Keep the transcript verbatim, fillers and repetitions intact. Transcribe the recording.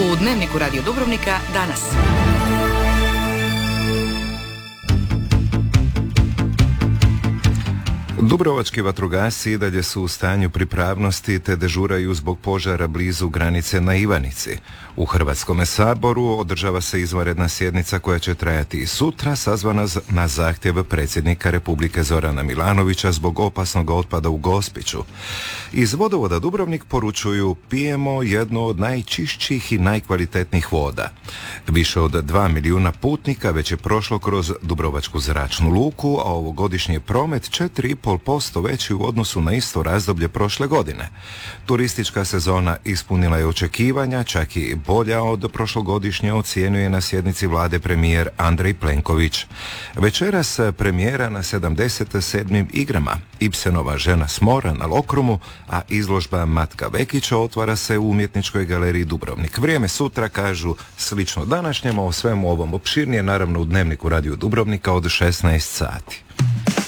U Dnevniku Radio Dubrovnika danas. Dubrovački vatrogasci i dalje su u stanju pripravnosti te dežuraju zbog požara blizu granice na Ivanici. U Hrvatskome saboru održava se izvanredna sjednica koja će trajati i sutra, sazvana na zahtjev predsjednika Republike Zorana Milanovića zbog opasnog otpada u Gospiću. Iz vodovoda Dubrovnik poručuju: pijemo jednu od najčišćih i najkvalitetnijih voda. Više od dva milijuna putnika već je prošlo kroz Dubrovačku zračnu luku, a ovogodišnji je promet četiri i pol posto veći u odnosu na isto razdoblje prošle godine. Turistička sezona ispunila je očekivanja, čak i bolja od prošlogodišnje, ocijenjuje na sjednici vlade premijer Andrej Plenković. Večeras premijera na sedamdeset sedmim igrama, Ibsenova Žena s mora na Lokrumu, a izložba Matka Vekića otvara se u Umjetničkoj galeriji Dubrovnik. Vrijeme sutra, kažu, slično današnjemu, o svemu ovom opširnije naravno u Dnevniku Radio Dubrovnika od šesnaest sati.